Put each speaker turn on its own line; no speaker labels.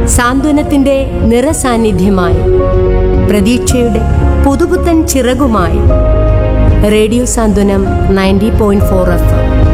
സാന്ത്വനത്തിന്റെ നിറസാന്നിധ്യമായി, പ്രതീക്ഷയുടെ പുതുപുത്തൻ ചിറകുമായി റേഡിയോ സാന്ത്വനം 90.4 FM.